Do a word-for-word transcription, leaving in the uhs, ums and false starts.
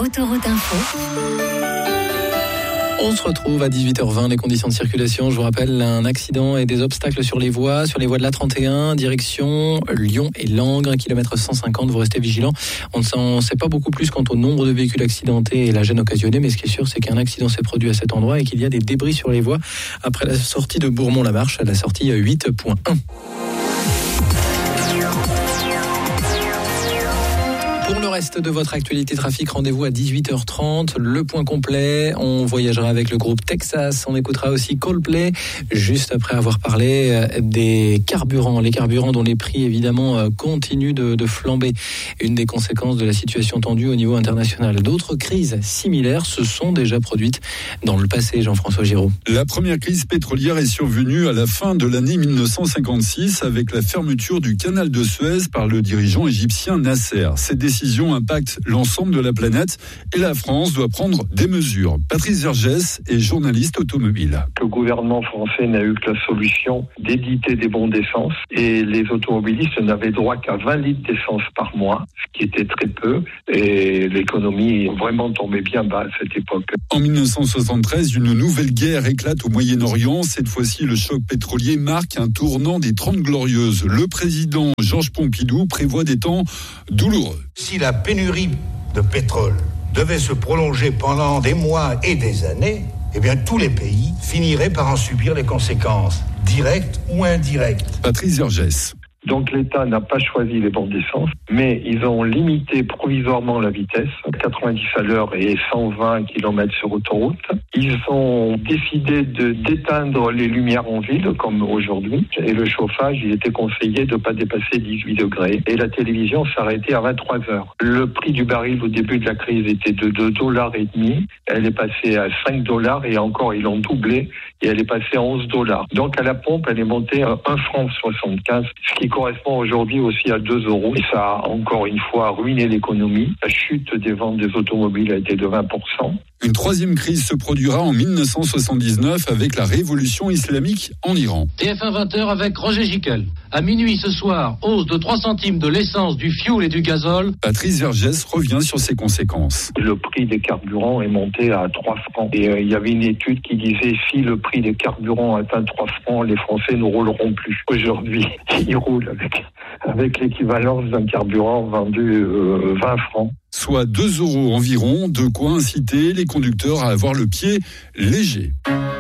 Autoroute Info. On se retrouve à dix-huit heures vingt, les conditions de circulation. Je vous rappelle, un accident et des obstacles sur les voies, sur les voies de l'A trente et un, direction Lyon et Langres, un kilomètre cent cinquante, vous restez vigilants. On ne s'en sait pas beaucoup plus quant au nombre de véhicules accidentés et la gêne occasionnée, mais ce qui est sûr, c'est qu'un accident s'est produit à cet endroit et qu'il y a des débris sur les voies après la sortie de Bourmont-la-Marche, à la sortie huit point un. Pour le reste de votre actualité trafic, rendez-vous à dix-huit heures trente, le point complet. On voyagera avec le groupe Texas, on écoutera aussi Coldplay, juste après avoir parlé des carburants. Les carburants dont les prix, évidemment, continuent de, de flamber. Une des conséquences de la situation tendue au niveau international. D'autres crises similaires se sont déjà produites dans le passé, Jean-François Giraud. La première crise pétrolière est survenue à la fin de l'année dix-neuf cent cinquante-six avec la fermeture du canal de Suez par le dirigeant égyptien Nasser. Cette décision impacte l'ensemble de la planète et la France doit prendre des mesures. Patrice Vergès est journaliste automobile. Le gouvernement français n'a eu que la solution d'éditer des bons d'essence et les automobilistes n'avaient droit qu'à vingt litres d'essence par mois, ce qui était très peu, et l'économie vraiment tombait bien bas à cette époque. En dix-neuf cent soixante-treize, une nouvelle guerre éclate au Moyen-Orient. Cette fois-ci, le choc pétrolier marque un tournant des Trente Glorieuses. Le président Georges Pompidou prévoit des temps douloureux. Si la pénurie de pétrole devait se prolonger pendant des mois et des années, eh bien tous les pays finiraient par en subir les conséquences, directes ou indirectes. Patrice Vergès. Donc l'État n'a pas choisi les bornes d'essence, mais ils ont limité provisoirement la vitesse, quatre-vingt-dix à l'heure et cent vingt kilomètres sur autoroute. Ils ont décidé de d'éteindre les lumières en ville, comme aujourd'hui, et le chauffage, il était conseillé de ne pas dépasser dix-huit degrés. Et la télévision s'arrêtait à vingt-trois heures. Le prix du baril au début de la crise était de deux dollars et demi. Elle est passée à cinq dollars et encore, ils l'ont doublé, et elle est passée à onze dollars. Donc à la pompe, elle est montée à un franc soixante-quinze, ce qui correspond aujourd'hui aussi à deux euros. Et ça a encore une fois ruiné l'économie. La chute des ventes des automobiles a été de vingt pour cent. Une troisième crise se produira en dix-neuf cent soixante-dix-neuf avec la révolution islamique en Iran. T F un vingt heures avec Roger Gicquel. À minuit ce soir, hausse de trois centimes de l'essence, du fioul et du gazole. Patrice Vergès revient sur ses conséquences. Le prix des carburants est monté à trois francs. Et euh, il y avait une étude qui disait si le prix des carburants atteint trois francs, les Français ne rouleront plus. Aujourd'hui, ils roulent avec, avec l'équivalence d'un carburant vendu euh, vingt francs. Soit deux euros environ, de quoi inciter les conducteurs à avoir le pied léger.